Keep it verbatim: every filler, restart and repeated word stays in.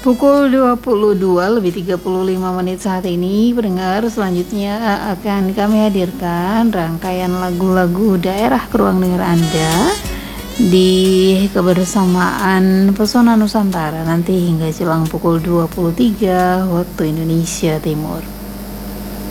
Pukul dua puluh dua lebih tiga puluh lima menit saat ini, pendengar, selanjutnya akan kami hadirkan rangkaian lagu-lagu daerah ke ruang dengar Anda di kebersamaan Pesona Nusantara nanti hingga jelang pukul dua puluh tiga waktu Indonesia Timur.